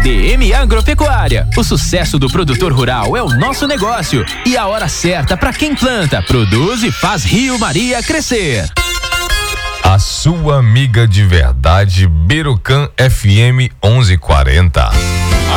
DM Agropecuária. O sucesso do produtor rural é o nosso negócio e a hora certa para quem planta, produz e faz Rio Maria crescer. A sua amiga de verdade, Birucan FM 1140.